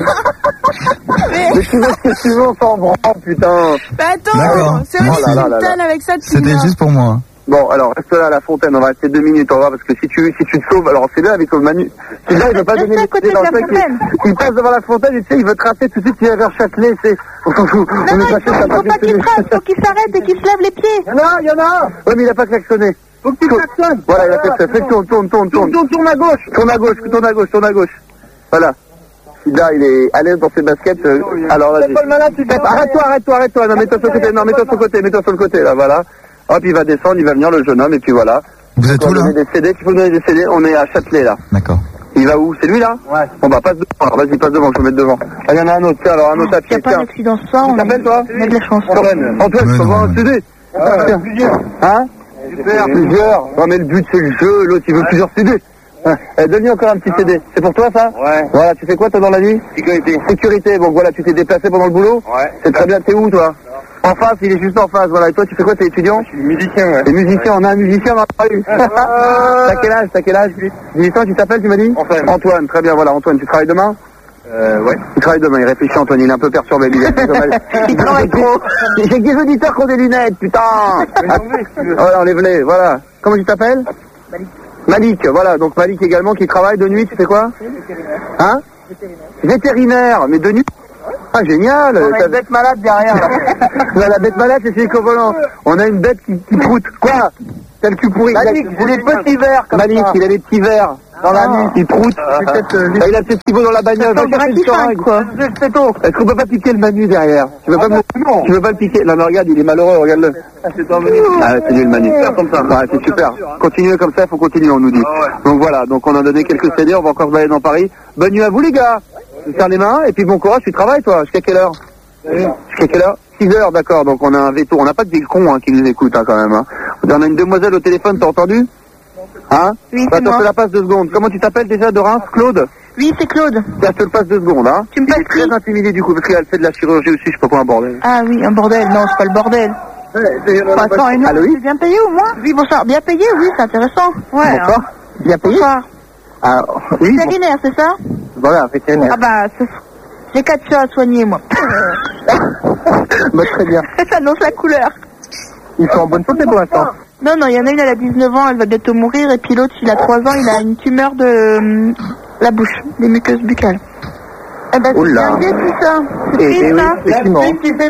du... Mais tu veux ce que tu veux, on s'en branle, putain. Bah attends, c'est vrai que je suis une telle avec ça depuis C'était juste pour moi. Bon, alors, reste là à la fontaine, on va rester deux minutes, on va, parce que si tu, si tu te sauves, alors c'est là avec le Manu. C'est là, il veut pas donner les clés dans le sac. Il, il passe devant la fontaine et tu sais, il veut tracer tout de suite, il va vers Châtelet, c'est, on s'en fout. Non, non, il faut, faut pas qu'il trace, faut qu'il s'arrête et qu'il se lève les pieds. Il y en a, il y en a. Ouais, mais il a pas klaxonné. Faut que tu klaxonnes. Voilà, il a klaxonné. Fais tourne, tourne, tourne, tourne. Tourne, tourne à gauche. Tourne à gauche, tourne à gauche, tourne à gauche. Voilà. Là, il est à l'aise dans ses baskets. Euh, alors là, arrête-toi, arrête-toi, arrête-toi. Non, mets-toi sur le côté, non, mets-toi sur le côté, mets-toi sur le côté, là, voilà. Hop, il va descendre, il va venir le jeune homme, et puis voilà. Vous êtes où, là? Des C D, tu peux donner des C D, on est à Châtelet, là. D'accord. Il va où? C'est lui, là? Ouais. Bon, bah, passe devant, alors, vas-y, passe devant, je vais mettre devant. Ah, il y en a un autre, tiens, alors, un autre à pied, tiens. Il n'y a pas d'accident ce soir, on t'appelles, toi? On a de la chance. Antoine, Antoine, tu peux voir un C D? Tiens. Plusieurs. Hein? Super, plusieurs. Non, mais le but, c'est le jeu, l'autre, il veut plusieurs C D. Eh, donne-lui encore un petit C D. C'est pour toi, ça? Ouais. Voilà, tu fais quoi, toi, dans la vie? Sécurité. Sécurité, bon, voilà, tu t'es déplacé pendant le boulot? Ouais. C'est très bien, t'es où, toi? En face, il est juste en face, voilà. Et toi, tu fais quoi, t'es étudiant? Je suis musicien, ouais. T'es musicien, on a un musicien dans la rue. T'as quel âge, t'as quel âge? dix-huit ans, tu t'appelles, tu m'as dit? Antoine. Antoine, très bien, voilà. Antoine, tu travailles demain? Euh, ouais. Il travaille demain, il réfléchit, Antoine, il est un peu perturbé. Il, il travaille trop. J'ai que des auditeurs qui ont des lunettes, putain. Voilà, enlève-les, voilà. Comment tu t'appelles? Malik. Malik, voilà. Donc Malik également qui travaille de nuit, tu fais quoi? Hein? Vétérinaire, mais de nuit? Ah, génial! On a une bête malade derrière. La bête malade, c'est Félix au volant. On a une bête qui, qui proute. Quoi? T'as le cul pourri. Malik, il a des petits verres comme Malik, ça. Il a des petits verres dans la nuit, il proute. Ah, ah, euh, il a peut-être ce qu'il vaut dans la bagnole. Quoi. Est-ce qu'on peut pas piquer le Manu derrière? Tu veux pas, me... tu veux pas le piquer? Non, mais regarde, il est malheureux, regarde-le. Ah, c'est lui le Manu. Comme ça. Ouais, c'est super. Continuez comme ça, il faut continuer, on nous dit. Donc voilà, donc on a donné quelques C D, on va encore se balader dans Paris. Bonne nuit à vous, les gars! Je serre les mains, et puis bon courage, tu travailles, toi. Jusqu'à quelle heure? Jusqu'à quelle heure? six heures, d'accord. Donc on a un veto. On n'a pas que des cons hein, qui nous écoutent hein, quand même. Hein. On a une demoiselle au téléphone, t'as entendu? Hein? Oui, c'est moi. Je te la passe deux secondes. Comment tu t'appelles déjà de Reims? Claude? Oui, c'est Claude. Tiens, je te le passe deux secondes. Hein. Tu me passes qui? Très intimidé du coup, parce qu'elle fait de la chirurgie aussi, je sais pas quoi un bordel. Ah oui, un bordel. Non, c'est pas le bordel. Ouais, enfin, attends, une... Allô, oui? C'est bien payé ou moi? Oui, bonsoir. Bien payé, oui, c'est intéressant. Ouais. Bonsoir. Hein. Bien payé? Bonsoir. Ah, oui. Vétérinaire, bon. C'est ça? Voilà, vétérinaire. Ah bah, c'est... J'ai quatre chats à soigner, moi. Bah, très bien. Ça annonce la couleur. Ils sont en bonne santé pour l'instant? Non, non, il y en a une, elle a dix-neuf ans, elle va bientôt mourir, et puis l'autre, il a trois ans, il a une tumeur de euh, la bouche, des muqueuses buccales. Eh ben, c'est bien bien tout ça. C'est triste, oui, ça. Effectivement.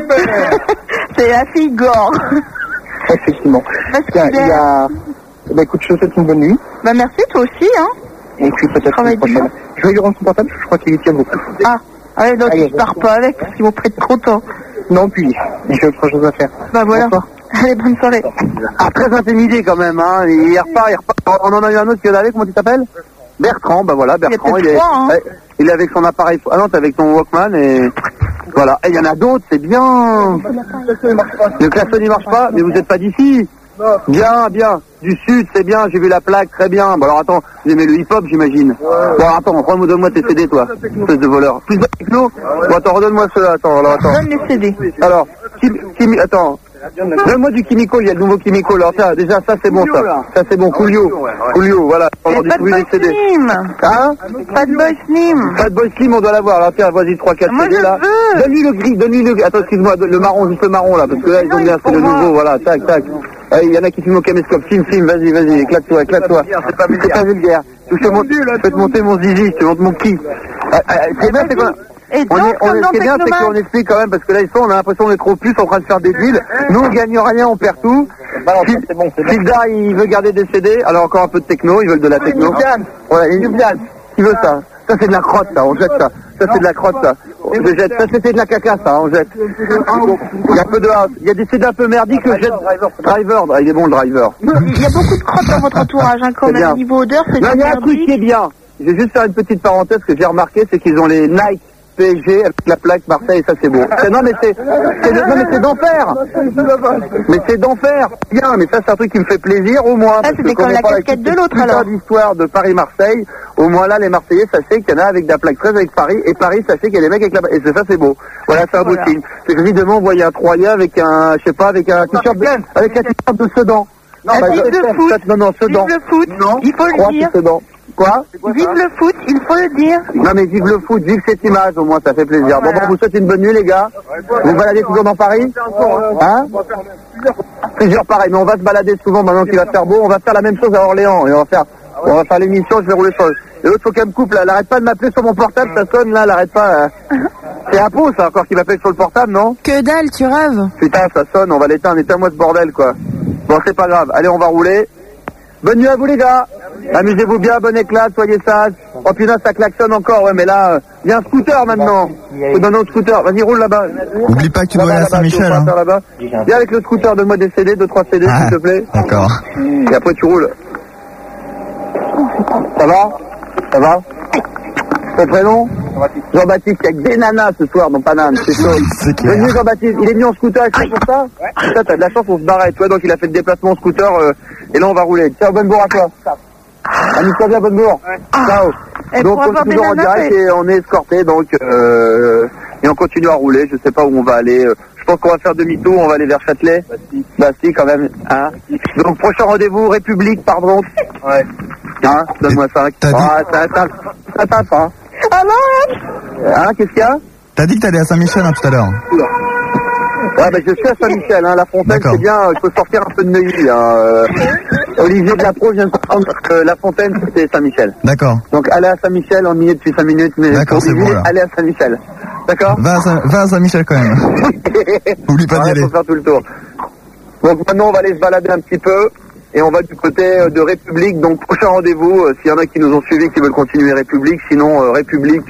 C'est la fille gore. Effectivement. Tiens, il y a... Bah, écoute, je te souhaite une bonne nuit. Bah, merci, toi aussi, hein. Et puis peut-être une prochaine. Je vais lui rendre son portable, je crois qu'il y tient beaucoup. Ah. Ah ouais, donc je pars pas avec, parce qu'ils vont pas être contents. Non, puis, j'ai autre chose à faire. Bah voilà. Bonsoir. Allez, bonne soirée. Ah, très intimidé quand même, hein. Il repart, il repart. On en a eu un autre qui est allé, comment tu t'appelles? Bertrand, bah voilà, Bertrand, il, il est, trois, hein. Il est avec son appareil, ah non, t'es avec ton Walkman et voilà. Et il y en a d'autres, c'est bien. Le klaxon il marche pas, mais vous êtes pas d'ici. Bien, bien. Du sud, c'est bien, j'ai vu la plaque, très bien. Bon alors attends, vous aimez le hip-hop, j'imagine. Ouais. Bon attends, prends-moi, donne-moi tes C D, toi, espèce de voleur. Plus de techno. Bon attends, redonne-moi ceux-là, attends, alors attends. Donne les C D. Alors, kim, kim, attends. Donne-moi du Chimico, il y a le nouveau Chimico. Alors ça, déjà, ça c'est bon, ça. Ça c'est bon, Coolio. Coolio, voilà. On va distribuer les C D. Hein? Fatboy Slim. Fatboy Slim, on doit l'avoir. Alors tiens, vas-y, trois, quatre C D là. Donne-lui le gris, donne-lui le... Attends, excuse-moi, le marron, juste le marron là, parce que là, ils ont bien, c'est le nouveau, voilà, tac, tac. Il y en a qui filment au caméscope. Film, film, vas-y, vas-y, éclate-toi, éclate-toi. C'est pas vulgaire. C'est pas vulgaire. Je peux te monter mon zizi, je te montre mon qui. C'est bien, c'est quoi? Et on est, on est, ce qui est bien, c'est qu'on explique quand même, parce que là, ils sont, on a l'impression d'être trop plus en train de faire des deals. Nous, on gagne rien, on perd tout. C'est bon, c'est bon. Filda, il veut garder des C D, alors encore un peu de techno, ils veulent de la techno. Voilà, une Nubian. Qui veut ça? Ça, c'est de la crotte, ça, on jette ça. Ça, c'est de la crotte, ça. je jette. Ça, c'était de la caca, ça, on jette. Il y a un peu de house. Il y a des C D un peu merdiques que je jette. Driver, il est bon, le driver. Il y a beaucoup de crottes dans votre entourage, hein, quand même. Au niveau odeur, c'est non, il y a un truc qui est bien. Je vais juste faire une petite parenthèse que j'ai remarqué, c'est qu'ils ont les Nike P S G avec la plaque Marseille, et ça c'est beau. C'est- Non mais c'est, c'est de- non mais c'est d'enfer. Mais c'est d'enfer. Bien, mais ça c'est un truc qui me fait plaisir au moins. Ah, c'était comme la casquette de l'autre alors. L'histoire de Paris-Marseille, au moins là les Marseillais, sachez qu'il y en a avec de la plaque treize avec Paris, et Paris, sachez qu'il y a des mecs avec la et c'est ça c'est beau. Voilà, c'est un beau signe. C'est que demain on voyait un Troyen avec un, je sais pas, avec un t-shirt de, avec un t-shirt de Sedan. Non, bah, vive le foot. Non, non, Sedan. Vive le foot. Non, il faut je crois le dire. que c'est Sedan. Quoi? Vive le foot, il faut le dire. Non mais vive le foot, vive cette image, au moins ça fait plaisir. Bon, bon, vous souhaitez une bonne nuit les gars. Vous vous baladez toujours dans Paris? Hein? Plusieurs pareils, mais on va se balader souvent maintenant qu'il va faire beau. On va faire la même chose à Orléans et on va faire, on va faire l'émission, je vais rouler sur. Et l'autre faut qu'elle me coupe là, elle arrête pas de m'appeler sur mon portable, ça sonne là, elle arrête pas. euh. C'est un pot ça encore qui m'appelle sur le portable, non? Que dalle, tu rêves. Putain, ça sonne, on va l'éteindre, éteins-moi ce bordel quoi. Bon, c'est pas grave, allez on va rouler. Bonne nuit à vous les gars. Amusez-vous bien, bon éclat, soyez sages. Oh putain, ça klaxonne encore, ouais mais là, euh, il y a un scooter maintenant. Faut donner un autre scooter, vas-y roule là-bas. Oublie pas que tu dois aller à Saint-Michel. Hein. Là-bas. Viens avec le scooter, donne-moi des C D, deux trois C D Ah, s'il te plaît. d'accord. Et après tu roules. Ça va? Ça va? Ton prénom? Jean-Baptiste, il y a que des nanas ce soir dans Paname, c'est chaud. C'est clair. Venu Jean-Baptiste, il est venu en scooter avec toi pour ça? Ça, t'as de la chance, on se barrait, toi, donc il a fait le déplacement en scooter, euh, et là on va rouler. Ciao, bonne bourre à toi. Amuse-toi bien, bonne bourre. Ciao. Et Donc pour on avoir est des toujours en nanas, direct c'est- et on est escorté, donc, euh, et on continue à rouler, je sais pas où on va aller. euh, Je pense qu'on va faire demi-tour, on va aller vers Châtelet. Bastille quand même, hein. Donc prochain rendez-vous, République, pardon. Ouais. Hein, donne-moi ça. T'as dit- Ah, ça, ça, ça tape, hein. Ah non, Hein, qu'est-ce qu'il y a? T'as dit que t'allais à Saint-Michel hein, tout à l'heure. Ouais, bah, je suis à Saint-Michel, hein. La Fontaine, D'accord. c'est bien, il faut sortir un peu de Neuilly, hein. Euh, Olivier de la Pro vient de comprendre que La Fontaine, c'est Saint-Michel. D'accord. Donc, allez à Saint-Michel, on y est depuis cinq minutes, mais D'accord, pour c'est Olivier, bon, là. allez à Saint-Michel. D'accord? Va à Saint- va à Saint-Michel quand même. Oublie pas d'y Ouais, aller. faut faire tout le tour. Donc, maintenant, on va aller se balader un petit peu. Et on va du côté euh, de République. Donc, prochain rendez-vous, euh, s'il y en a qui nous ont suivis, qui veulent continuer République. Sinon, euh, République,